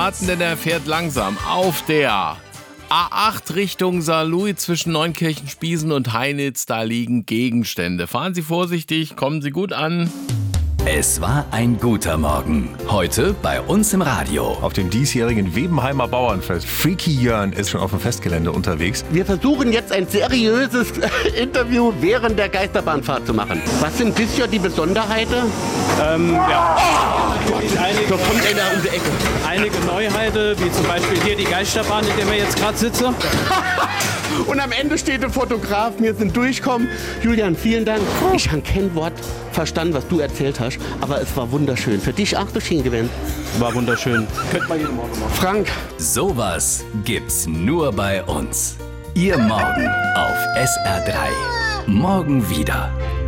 warten, denn er fährt langsam auf der A8 Richtung Saarlouis zwischen Neunkirchen-Spiesen und Heinitz. Da liegen Gegenstände. Fahren Sie vorsichtig, kommen Sie gut an. Es war ein guter Morgen. Heute bei uns im Radio. Auf dem diesjährigen Webenheimer Bauernfest. Freaky Jörn ist schon auf dem Festgelände unterwegs. Wir versuchen jetzt ein seriöses Interview während der Geisterbahnfahrt zu machen. Was sind bisher die Besonderheiten? Da kommt einer um die Ecke. Einige Neuheiten, wie zum Beispiel hier die Geisterbahn, in der wir jetzt gerade sitzen. Und am Ende steht der Fotograf, wir sind durchgekommen. Julian, vielen Dank. Ich habe kein Wort verstanden, was du erzählt hast, aber es war wunderschön. Für dich auch das Schienengewinn. War wunderschön. Könnte man jeden Morgen machen. Frank. Sowas gibt's nur bei uns. Ihr Morgen auf SR3. Morgen wieder.